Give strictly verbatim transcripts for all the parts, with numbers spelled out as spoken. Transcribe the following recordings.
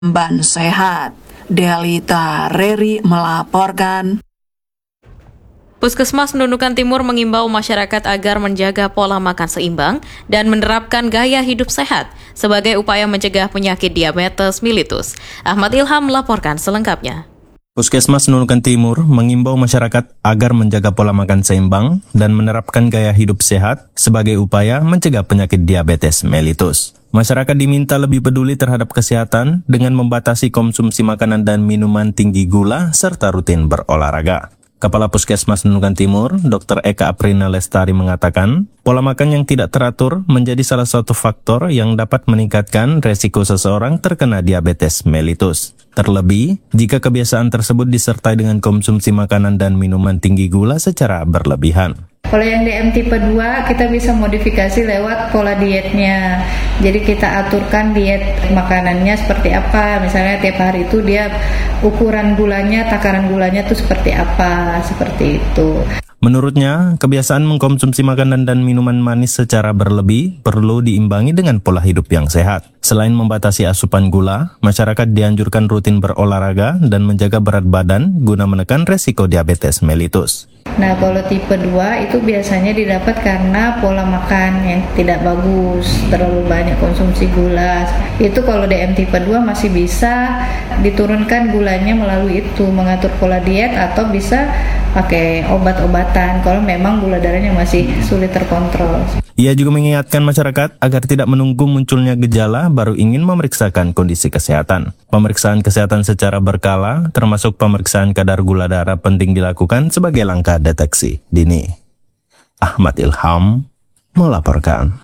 Ban Sehat. Delita Reri melaporkan. Puskesmas Nunukan Timur mengimbau masyarakat agar menjaga pola makan seimbang dan menerapkan gaya hidup sehat sebagai upaya mencegah penyakit diabetes mellitus. Ahmad Ilham melaporkan selengkapnya. Puskesmas Nunukan Timur mengimbau masyarakat agar menjaga pola makan seimbang dan menerapkan gaya hidup sehat sebagai upaya mencegah penyakit diabetes mellitus. Masyarakat diminta lebih peduli terhadap kesehatan dengan membatasi konsumsi makanan dan minuman tinggi gula serta rutin berolahraga. Kepala Puskesmas Nunukan Timur, Dokter Eka Aprina Lestari mengatakan, pola makan yang tidak teratur menjadi salah satu faktor yang dapat meningkatkan resiko seseorang terkena diabetes mellitus. Terlebih, jika kebiasaan tersebut disertai dengan konsumsi makanan dan minuman tinggi gula secara berlebihan. Kalau yang D M tipe dua kita bisa modifikasi lewat pola dietnya. Jadi kita aturkan diet makanannya seperti apa. Misalnya tiap hari itu dia ukuran gulanya, takaran gulanya itu seperti apa, seperti itu. Menurutnya, kebiasaan mengkonsumsi makanan dan minuman manis secara berlebih perlu diimbangi dengan pola hidup yang sehat. Selain membatasi asupan gula, masyarakat dianjurkan rutin berolahraga dan menjaga berat badan guna menekan resiko diabetes mellitus. Nah, kalau tipe dua itu biasanya didapat karena pola makan yang tidak bagus, terlalu banyak konsumsi gula. Itu kalau D M tipe dua masih bisa diturunkan gulanya melalui itu, mengatur pola diet atau bisa pakai obat-obatan kalau memang gula darahnya masih sulit terkontrol. Ia juga mengingatkan masyarakat agar tidak menunggu munculnya gejala baru ingin memeriksakan kondisi kesehatan. Pemeriksaan kesehatan secara berkala, termasuk pemeriksaan kadar gula darah penting dilakukan sebagai langkah deteksi dini. Ahmad Ilham melaporkan.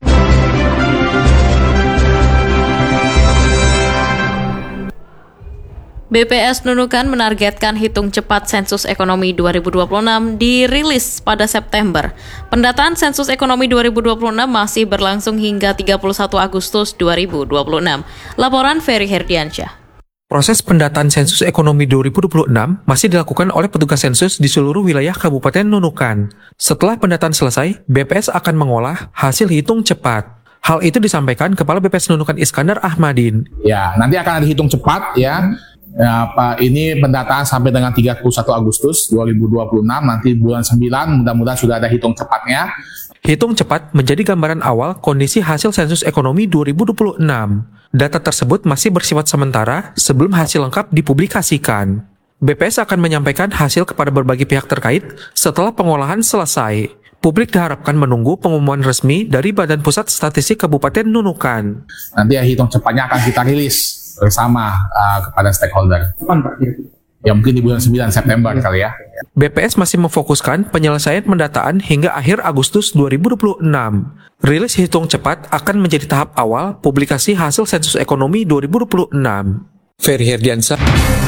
B P S Nunukan menargetkan hitung cepat sensus ekonomi dua ribu dua puluh enam dirilis pada September. Pendataan sensus ekonomi dua ribu dua puluh enam masih berlangsung hingga tiga puluh satu Agustus dua ribu dua puluh enam. Laporan Ferry Herdiansyah. Proses pendataan sensus ekonomi dua ribu dua puluh enam masih dilakukan oleh petugas sensus di seluruh wilayah Kabupaten Nunukan. Setelah pendataan selesai, B P S akan mengolah hasil hitung cepat. Hal itu disampaikan Kepala B P S Nunukan Iskandar Ahmadin. Ya, nanti akan ada hitung cepat ya. Ya, Pak, ini pendataan sampai dengan tiga puluh satu Agustus dua ribu dua puluh enam, nanti bulan sembilan mudah-mudahan sudah ada hitung cepatnya. Hitung cepat menjadi gambaran awal kondisi hasil sensus ekonomi dua ribu dua puluh enam. Data tersebut masih bersifat sementara sebelum hasil lengkap dipublikasikan. B P S akan menyampaikan hasil kepada berbagai pihak terkait setelah pengolahan selesai. Publik diharapkan menunggu pengumuman resmi dari Badan Pusat Statistik Kabupaten Nunukan. Nanti ya hitung cepatnya akan kita rilis bersama uh, kepada stakeholder. Kapan Pak? Ya mungkin di bulan sembilan September kali ya. B P S masih memfokuskan penyelesaian pendataan hingga akhir Agustus dua ribu dua puluh enam. Rilis hitung cepat akan menjadi tahap awal publikasi hasil sensus ekonomi dua ribu dua puluh enam. Ferry Herdiansyah.